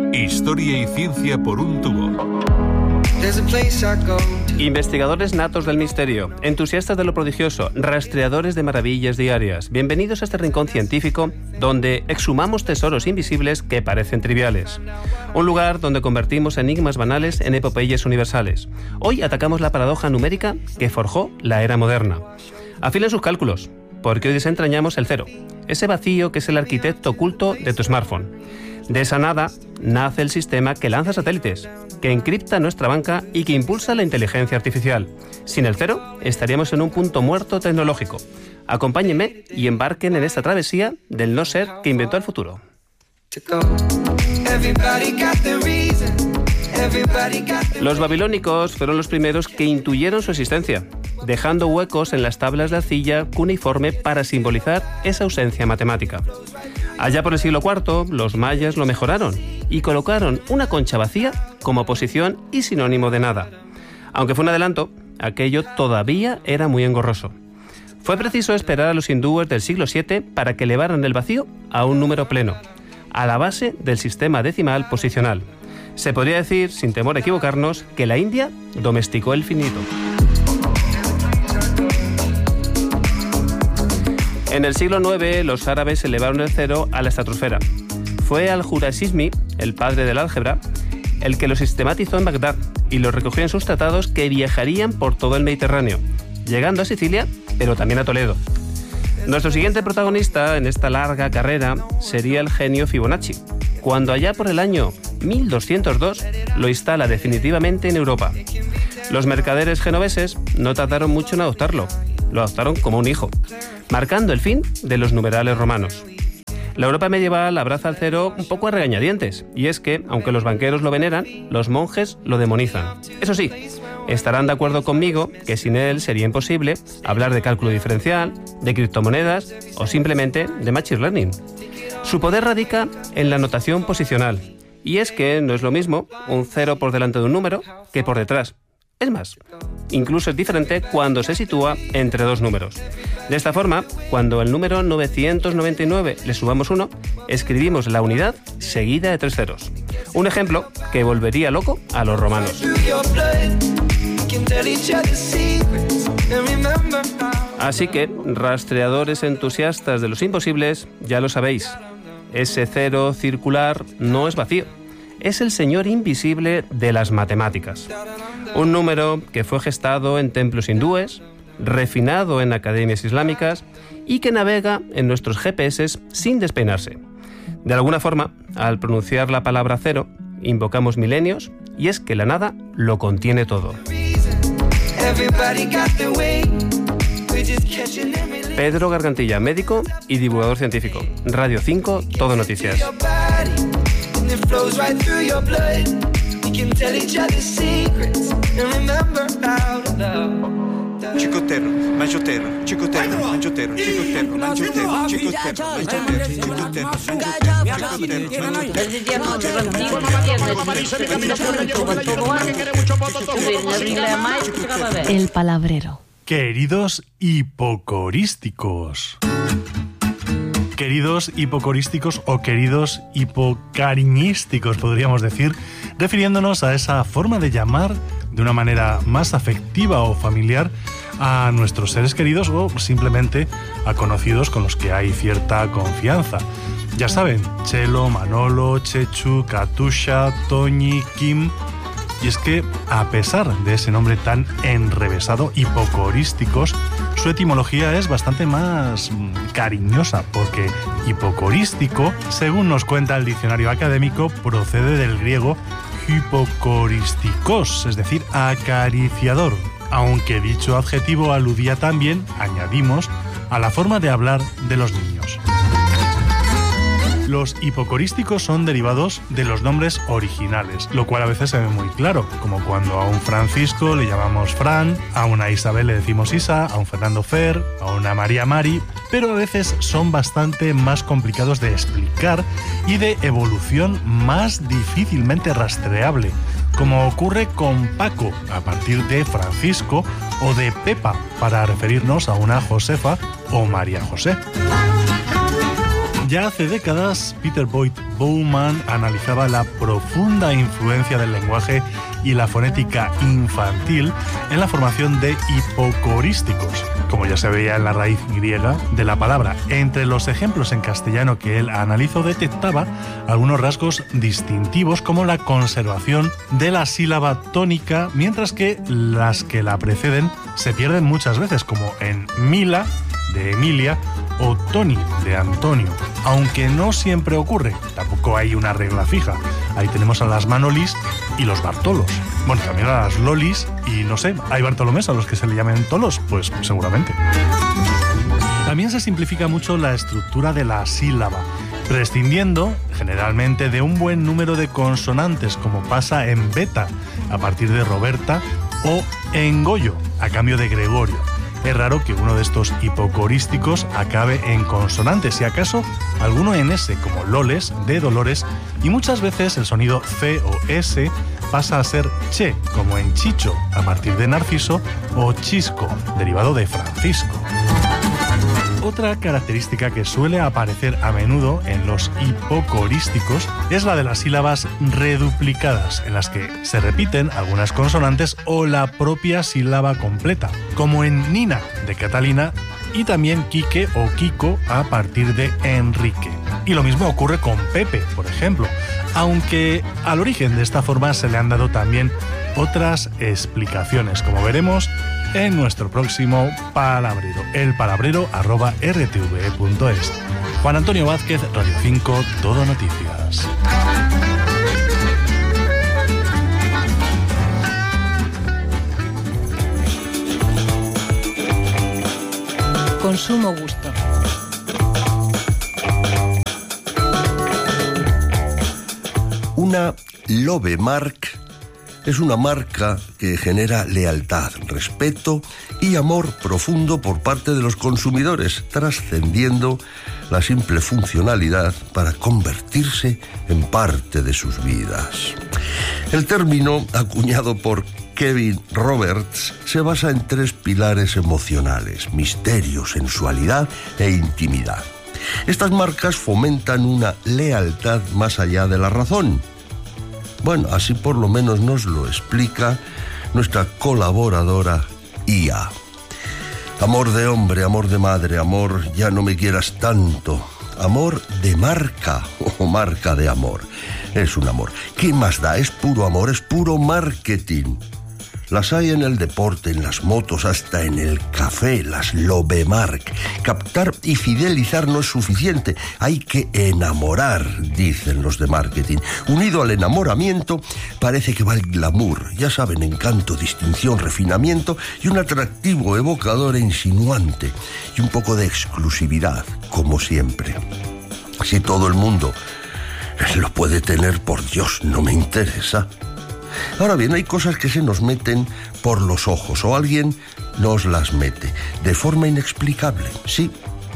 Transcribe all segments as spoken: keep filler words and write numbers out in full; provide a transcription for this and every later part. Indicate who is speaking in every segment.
Speaker 1: Historia y ciencia por un tubo.
Speaker 2: Investigadores natos del misterio, entusiastas de lo prodigioso, rastreadores de maravillas diarias. Bienvenidos a este rincón científico donde exhumamos tesoros invisibles que parecen triviales. Un lugar donde convertimos enigmas banales en epopeyas universales. Hoy atacamos la paradoja numérica que forjó la era moderna. Afilen sus cálculos, porque hoy desentrañamos el cero, ese vacío que es el arquitecto oculto de tu smartphone. De esa nada nace el sistema que lanza satélites, que encripta nuestra banca y que impulsa la inteligencia artificial. Sin el cero, estaríamos en un punto muerto tecnológico. Acompáñenme y embarquen en esta travesía del no ser que inventó el futuro. Los babilónicos fueron los primeros que intuyeron su existencia, dejando huecos en las tablas de arcilla cuneiforme para simbolizar esa ausencia matemática. Allá por el siglo cuarto, los mayas lo mejoraron y colocaron una concha vacía como posición y sinónimo de nada. Aunque fue un adelanto, aquello todavía era muy engorroso. Fue preciso esperar a los hindúes del siglo siete para que elevaran el vacío a un número pleno, a la base del sistema decimal posicional. Se podría decir, sin temor a equivocarnos, que la India domesticó el finito. En el siglo nueve, los árabes elevaron el cero a la estratosfera. Fue Al-Khwarizmi, el padre del álgebra, el que lo sistematizó en Bagdad y lo recogió en sus tratados que viajarían por todo el Mediterráneo, llegando a Sicilia, pero también a Toledo. Nuestro siguiente protagonista en esta larga carrera sería el genio Fibonacci, cuando allá por el año mil doscientos dos lo instala definitivamente en Europa. Los mercaderes genoveses no tardaron mucho en adoptarlo, lo adoptaron como un hijo, marcando el fin de los numerales romanos. La Europa medieval abraza al cero un poco a regañadientes, y es que, aunque los banqueros lo veneran, los monjes lo demonizan. Eso sí, estarán de acuerdo conmigo que sin él sería imposible hablar de cálculo diferencial, de criptomonedas o simplemente de machine learning. Su poder radica en la notación posicional, y es que no es lo mismo un cero por delante de un número que por detrás. Es más, incluso es diferente cuando se sitúa entre dos números. De esta forma, cuando al número novecientos noventa y nueve le sumamos uno, escribimos la unidad seguida de tres ceros. Un ejemplo que volvería loco a los romanos. Así que, rastreadores entusiastas de los imposibles, ya lo sabéis, ese cero circular no es vacío. Es el señor invisible de las matemáticas. Un número que fue gestado en templos hindúes, refinado en academias islámicas y que navega en nuestros G P S sin despeinarse. De alguna forma, al pronunciar la palabra cero, invocamos milenios y es que la nada lo contiene todo. Pedro Gargantilla, médico y divulgador científico. Radio cinco, Todo Noticias. It flows right through your blood. We can tell each other secrets and remember how to love.
Speaker 3: Chicotero, manchotero, chicotero, manchotero, chicotero, manchotero, chicotero,
Speaker 4: manchotero. El palabrero.
Speaker 5: Queridos hipocorísticos. Queridos hipocorísticos o queridos hipocariñísticos, podríamos decir, refiriéndonos a esa forma de llamar de una manera más afectiva o familiar a nuestros seres queridos o simplemente a conocidos con los que hay cierta confianza. Ya saben, Chelo, Manolo, Chechu, Katusha, Toñi, Kim. Y es que, a pesar de ese nombre tan enrevesado, hipocorísticos, su etimología es bastante más cariñosa, porque hipocorístico, según nos cuenta el diccionario académico, procede del griego hipocorísticos, es decir, acariciador, aunque dicho adjetivo aludía también, añadimos, a la forma de hablar de los niños. Los hipocorísticos son derivados de los nombres originales, lo cual a veces se ve muy claro, como cuando a un Francisco le llamamos Fran, a una Isabel le decimos Isa, a un Fernando Fer, a una María Mari, pero a veces son bastante más complicados de explicar y de evolución más difícilmente rastreable, como ocurre con Paco, a partir de Francisco, o de Pepa, para referirnos a una Josefa o María José. Ya hace décadas, Peter Boyd Bowman analizaba la profunda influencia del lenguaje y la fonética infantil en la formación de hipocorísticos, como ya se veía en la raíz griega de la palabra. Entre los ejemplos en castellano que él analizó, detectaba algunos rasgos distintivos, como la conservación de la sílaba tónica, mientras que las que la preceden se pierden muchas veces, como en Mila, de Emilia, o Tony, de Antonio. Aunque no siempre ocurre, tampoco hay una regla fija. Ahí tenemos a las Manolis y los Bartolos. Bueno, también a las Lolis y, no sé, ¿hay Bartolomés a los que se le llamen Tolos? Pues seguramente. También se simplifica mucho la estructura de la sílaba, prescindiendo generalmente de un buen número de consonantes, como pasa en Beta, a partir de Roberta, o en Goyo, a cambio de Gregorio. Es raro que uno de estos hipocorísticos acabe en consonantes, si acaso alguno en S, como Loles, de Dolores, y muchas veces el sonido C o S pasa a ser Che, como en Chicho, a partir de Narciso, o Chisco, derivado de Francisco. Otra característica que suele aparecer a menudo en los hipocorísticos es la de las sílabas reduplicadas, en las que se repiten algunas consonantes o la propia sílaba completa, como en Nina, de Catalina, y también Quique o Kiko a partir de Enrique. Y lo mismo ocurre con Pepe, por ejemplo, aunque al origen de esta forma se le han dado también otras explicaciones, como veremos en nuestro próximo palabrero, el palabrero arroba r t v e punto es. Juan Antonio Vázquez, Radio cinco, Todo Noticias.
Speaker 4: Consumo gusto.
Speaker 6: Una Lovemark es una marca que genera lealtad, respeto y amor profundo por parte de los consumidores, trascendiendo la simple funcionalidad para convertirse en parte de sus vidas. El término, acuñado por Kevin Roberts, se basa en tres pilares emocionales: misterio, sensualidad e intimidad. Estas marcas fomentan una lealtad más allá de la razón. Bueno, así por lo menos nos lo explica nuestra colaboradora I A. Amor de hombre, amor de madre, amor, ya no me quieras tanto. Amor de marca o marca de amor. Es un amor. ¿Qué más da? Es puro amor, es puro marketing. Las hay en el deporte, en las motos, hasta en el café, las Lovemark. Captar y fidelizar no es suficiente, hay que enamorar, dicen los de marketing. Unido al enamoramiento, parece que va el glamour. Ya saben, encanto, distinción, refinamiento y un atractivo evocador e insinuante. Y un poco de exclusividad, como siempre. Si todo el mundo lo puede tener, por Dios, no me interesa. Ahora bien, hay cosas que se nos meten por los ojos o alguien nos las mete de forma inexplicable. Sí,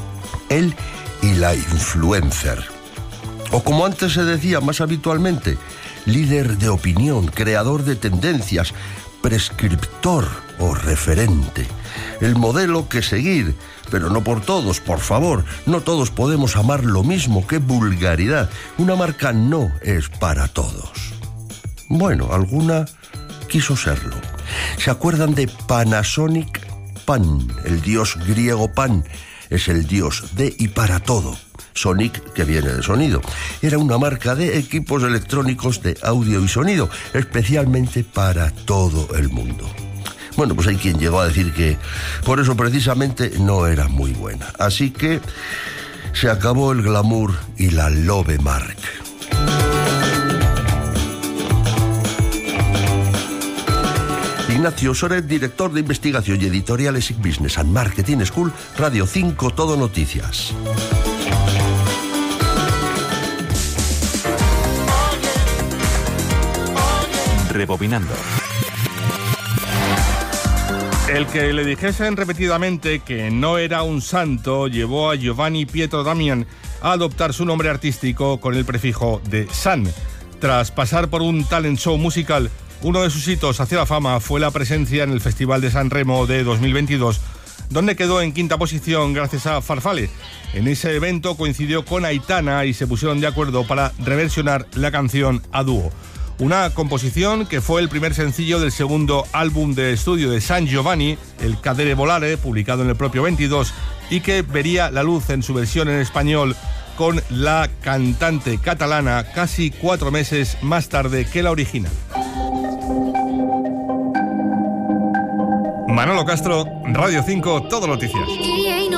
Speaker 6: él y la influencer. O como antes se decía más habitualmente, líder de opinión, creador de tendencias, prescriptor o referente. El modelo que seguir, pero no por todos, por favor. No todos podemos amar lo mismo. ¡Qué vulgaridad! Una marca no es para todos. Bueno, alguna quiso serlo. ¿Se acuerdan de Panasonic? Pan, el dios griego Pan, es el dios de y para todo. Sonic, que viene de sonido. Era una marca de equipos electrónicos de audio y sonido, especialmente para todo el mundo. Bueno, pues hay quien llegó a decir que por eso precisamente no era muy buena. Así que se acabó el glamour y la Lovemark. Ignacio Soret, director de investigación y editoriales I C Business and Marketing School, Radio cinco, Todo Noticias.
Speaker 1: Rebobinando.
Speaker 7: El que le dijesen repetidamente que no era un santo llevó a Giovanni Pietro Damian a adoptar su nombre artístico con el prefijo de San. Tras pasar por un talent show musical, uno de sus hitos hacia la fama fue la presencia en el Festival de San Remo de dos mil veintidós donde quedó en quinta posición gracias a Farfalle. En ese evento coincidió con Aitana y se pusieron de acuerdo para reversionar la canción a dúo. Una composición que fue el primer sencillo del segundo álbum de estudio de San Giovanni, el Cadere Volare, publicado en el propio veintidós, y que vería la luz en su versión en español con la cantante catalana casi cuatro meses más tarde que la original. Manolo Castro, Radio cinco, Todo Noticias.